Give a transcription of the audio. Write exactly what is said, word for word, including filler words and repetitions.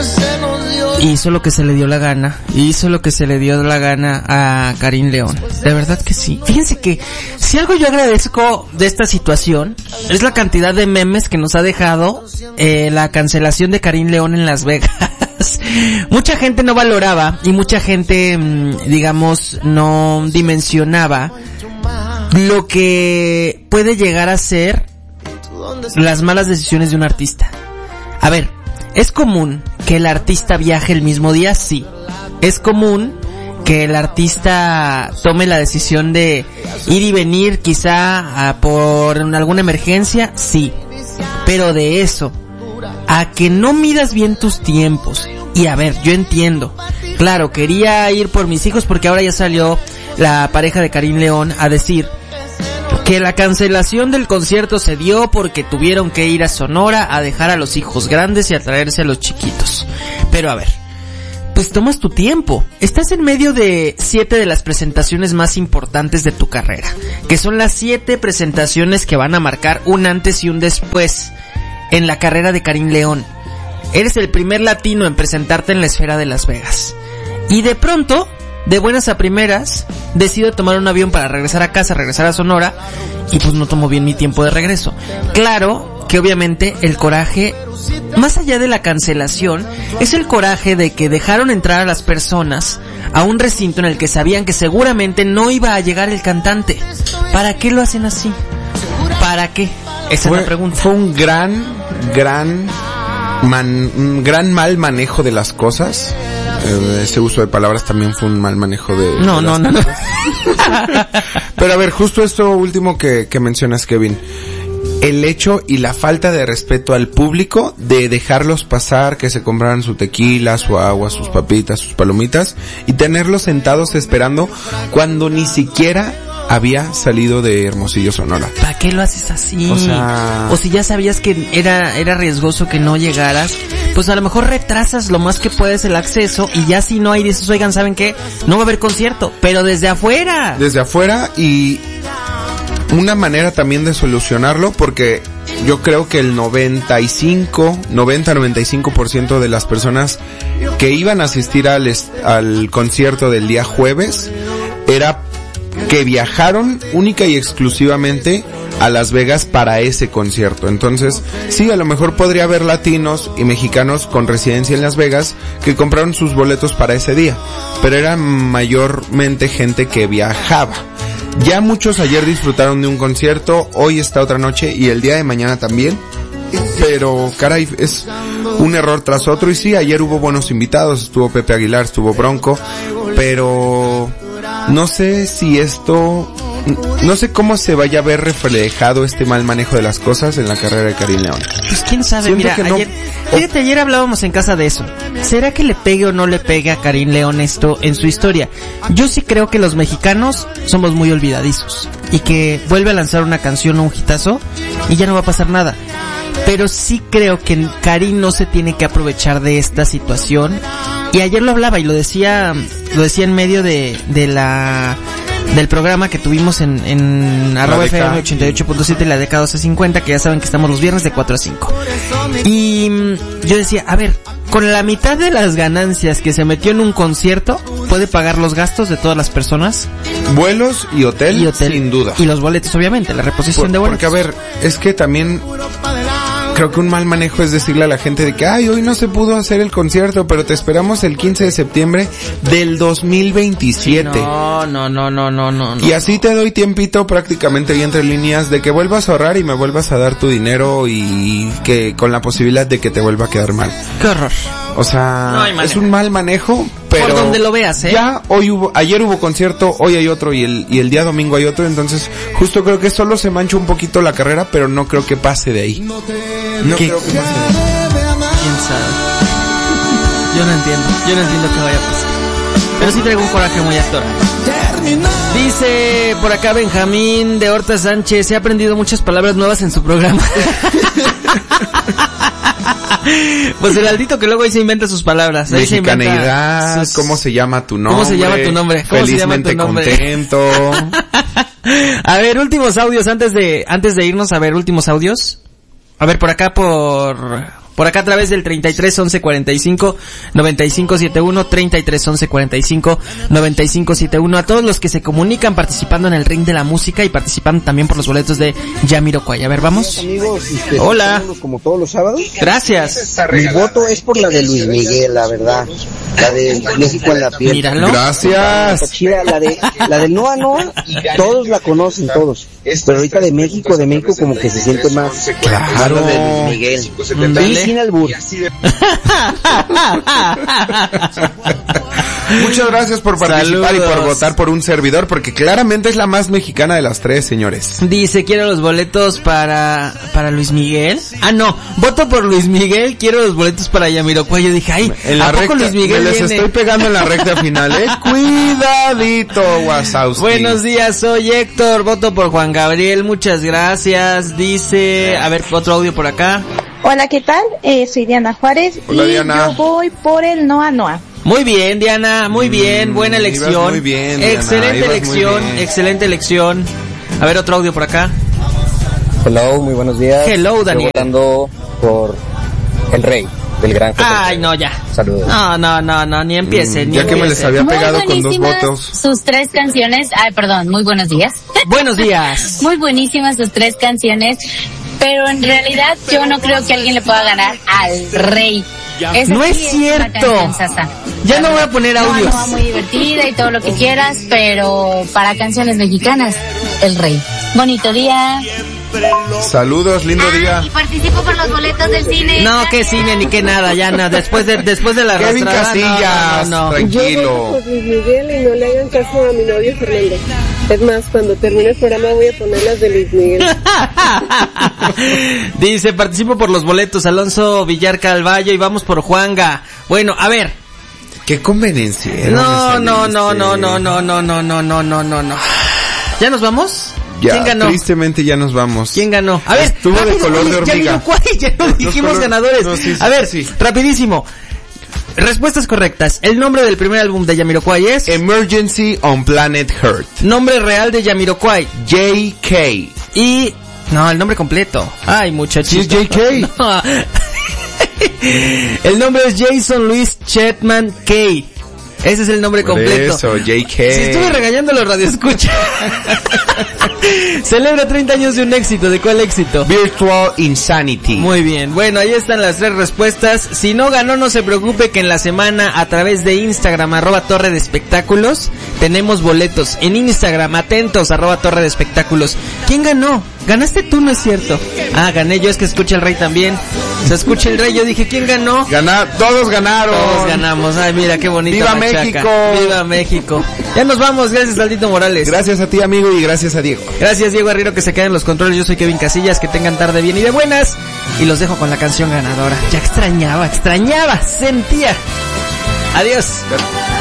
hizo lo que se le dio la gana, hizo lo que se le dio la gana a Karim León. De verdad que sí. Fíjense que si algo yo agradezco de esta situación es la cantidad de memes que nos ha dejado eh, la cancelación de Karim León en Las Vegas. Mucha gente no valoraba y mucha gente, digamos, no dimensionaba lo que puede llegar a ser las malas decisiones de un artista. A ver, ¿es común que el artista viaje el mismo día? Sí. ¿Es común que el artista tome la decisión de ir y venir quizá a por alguna emergencia? Sí. Pero de eso a que no midas bien tus tiempos. Y a ver, yo entiendo. Claro, quería ir por mis hijos porque ahora ya salió la pareja de Karim León a decir que la cancelación del concierto se dio porque tuvieron que ir a Sonora a dejar a los hijos grandes y a traerse a los chiquitos. Pero a ver, pues tomas tu tiempo. Estás en medio de siete de las presentaciones más importantes de tu carrera, que son las siete presentaciones que van a marcar un antes y un después en la carrera de Karim León. Eres el primer latino en presentarte en la esfera de Las Vegas. Y de pronto, de buenas a primeras, decido tomar un avión para regresar a casa, regresar a Sonora, y pues no tomo bien mi tiempo de regreso. Claro que obviamente el coraje, más allá de la cancelación, es el coraje de que dejaron entrar a las personas a un recinto en el que sabían que seguramente no iba a llegar el cantante. ¿Para qué lo hacen así? ¿Para qué? Esa fue, es la pregunta. Fue un gran, gran, man, un gran mal manejo de las cosas. Eh, ese uso de palabras también fue un mal manejo de... No, de no, no, no. Pero a ver, justo esto último que, que mencionas, Kevin. El hecho y la falta de respeto al público de dejarlos pasar, que se compraran su tequila, su agua, sus papitas, sus palomitas, y tenerlos sentados esperando cuando ni siquiera había salido de Hermosillo, Sonora. ¿Para qué lo haces así? O sea... O si ya sabías que era era riesgoso que no llegaras, pues a lo mejor retrasas lo más que puedes el acceso y ya si no hay dices, oigan, ¿saben qué? No va a haber concierto, pero desde afuera. Desde afuera y una manera también de solucionarlo, porque yo creo que el noventa y cinco, noventa, noventa y cinco por ciento de las personas que iban a asistir al, al concierto del día jueves era que viajaron única y exclusivamente a Las Vegas para ese concierto. Entonces, sí, a lo mejor podría haber latinos y mexicanos con residencia en Las Vegas que compraron sus boletos para ese día, pero era mayormente gente que viajaba. Ya muchos ayer disfrutaron de un concierto, hoy está otra noche y el día de mañana también. Pero, caray, es un error tras otro. Y sí, ayer hubo buenos invitados, estuvo Pepe Aguilar, estuvo Bronco, pero no sé si esto, no sé cómo se vaya a ver reflejado este mal manejo de las cosas en la carrera de Karim León. Pues quién sabe. Siento mira, que no... ayer, fíjate, ayer hablábamos en casa de eso. ¿Será que le pegue o no le pegue a Karim León esto en su historia? Yo sí creo que los mexicanos somos muy olvidadizos y que vuelve a lanzar una canción o un hitazo y ya no va a pasar nada. Pero sí creo que Karim no se tiene que aprovechar de esta situación. Y ayer lo hablaba y lo decía, lo decía en medio de, de la, del programa que tuvimos en, en arroba F M ochenta y ocho punto siete, la década doce cincuenta, que ya saben que estamos los viernes de cuatro a cinco. Y yo decía, a ver, con la mitad de las ganancias que se metió en un concierto, ¿puede pagar los gastos de todas las personas? Vuelos y hotel, y hotel sin duda. Y los boletos, obviamente, la reposición Por, de boletos. Porque, a ver, es que también creo que un mal manejo es decirle a la gente de que, ay, hoy no se pudo hacer el concierto, pero te esperamos el quince de septiembre del dos mil veintisiete. No, no, no, no, no, no. Y así te doy tiempito prácticamente ahí entre líneas de que vuelvas a ahorrar y me vuelvas a dar tu dinero y que con la posibilidad de que te vuelva a quedar mal. Qué horror. O sea, no es un mal manejo, pero por donde lo veas, ¿eh? Ya hoy hubo, ayer hubo concierto, hoy hay otro y el y el día domingo hay otro, entonces justo creo que solo se mancha un poquito la carrera, pero no creo que pase de ahí. No ¿Qué? creo que pase de ahí. ¿Quién sabe? Yo no entiendo, yo no entiendo qué vaya a pasar. Pero sí traigo un coraje muy actor. Dice por acá Benjamín de Horta Sánchez, he aprendido muchas palabras nuevas en su programa. Pues el Aldito que luego ahí se inventa sus palabras. Mexicaneidad, sus... ¿cómo se llama tu nombre? ¿Cómo se llama tu nombre? ¿Cómo Felizmente se llama tu nombre? Contento. A ver, últimos audios antes de antes de irnos, a ver, últimos audios. A ver, por acá por por acá a través del treinta y tres once cuarenta y cinco noventa y cinco setenta y uno, treinta y tres once cuarenta y cinco noventa y cinco setenta y uno. A todos los que se comunican participando en el ring de la música y participando también por los boletos de Jamiroquai. A ver, vamos. Amigos, este, hola. Como todos los sábados. Gracias. Mi voto es por la de Luis Miguel, la verdad. La de México en la piel. Míralo. Gracias. Chida, la de la del Noa Noa, todos la conocen, todos. Pero ahorita de México, de México como que se siente más. Claro. La de Luis Miguel. Dale. Y sin albur. Muchas gracias por participar. Saludos. Y por votar por un servidor, porque claramente es la más mexicana de las tres, señores. Dice, quiero los boletos para para Luis Miguel. Ah, no, voto por Luis Miguel, quiero los boletos para Jamiroquai. Yo dije, ay, En ¿a la poco recta, Luis Miguel me les viene? estoy pegando en la recta final, eh. Cuidadito, Wazowski. Buenos días, soy Héctor, voto por Juan Gabriel, muchas gracias. Dice, a ver, otro audio por acá. Hola, ¿qué tal? Eh, soy Diana Juárez. Hola, y Diana. yo voy por el Noa Noa. Muy bien, Diana, muy bien, Mm, buena ibas elección. muy bien, Diana, excelente ibas muy elección, bien. excelente elección. A ver, otro audio por acá. Hello, muy buenos días. Hello, Daniel. Estoy votando por el rey del gran José Ay, Alfredo. no, ya. Saludos. No, no, no, no, ni empiecen, Mm, ni ya que me les empiecen. había Muy pegado con dos buenísimas votos. sus tres canciones. Ay, perdón, muy buenos días. Buenos días. Muy buenísimas sus tres canciones, pero en realidad yo no creo que alguien le pueda ganar al rey. Esa No sí es una cierto. canción sasa. Ya no voy a poner No, audios. no, muy divertida y todo lo que quieras, pero para canciones mexicanas, el rey. Bonito día. Saludos, lindo día. Y participo por los boletos del cine. No, que cine ni que nada, ya no. Después de después de la Kevin arrastrada, Casillas, no, no, no, no. tranquilo. Luis Miguel y no le hagan caso a mi novio Fernando. Es más, cuando termine el programa voy a poner las de Luis Miguel. Dice, participo por los boletos, Alonso Villar Calvallo, y vamos por Juanga. Bueno, a ver. Qué conveniencia. No, no, no, no, no, no, no, no, no, no, no, no, no. ¿Ya nos vamos? Ya, ¿Quién ganó? tristemente ya nos vamos. ¿Quién ganó? A ver, Estuvo de rápido, color oye, de hormiga. Jamiroquai, ya no Los dijimos color- ganadores. No, sí, sí, a ver, sí. rapidísimo. Respuestas correctas. El nombre del primer álbum de Jamiroquai es... Emergency on Planet Earth. Nombre real de Jamiroquai. J K. Y... No, el nombre completo. Ay, muchachito. Sí, es J K. No. El nombre es Jason Luis Chetman Kay. Ese es el nombre Por completo. eso, J K. Si estuve regañando a los radioescuchas. Celebra treinta años de un éxito. ¿De cuál éxito? Virtual Insanity. Muy bien. Bueno, ahí están las tres respuestas. Si no ganó, no se preocupe que en la semana a través de Instagram, arroba Torre de Espectáculos, tenemos boletos. En Instagram, atentos, arroba Torre de Espectáculos. ¿Quién ganó? ¿Ganaste tú? No es cierto. Ah, gané yo, es que escucha el rey también. Se escucha el rey, yo dije, ¿quién ganó? Gana, todos ganaron. Todos ganamos. Ay, mira, qué bonita ¡Viva machaca. México! ¡Viva México! Ya nos vamos, gracias Aldito Morales. Gracias a ti, amigo, y gracias a Diego. Gracias Diego Arriero, que se queden los controles. Yo soy Kevin Casillas, que tengan tarde bien y de buenas. Y los dejo con la canción ganadora. Ya extrañaba, extrañaba, sentía. Adiós.